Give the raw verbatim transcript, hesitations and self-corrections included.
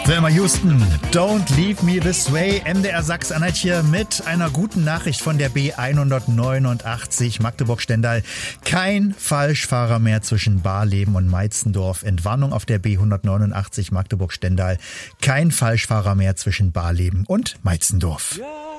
Selma Houston, Don't Leave Me This Way. M D R Sachsen-Anhalt hier mit einer guten Nachricht von der B hundertneunundachtzig Magdeburg-Stendal. Kein Falschfahrer mehr zwischen Barleben und Meitzendorf. Entwarnung auf der B hundertneunundachtzig Magdeburg-Stendal. Kein Falschfahrer mehr zwischen Barleben und Meitzendorf. Ja.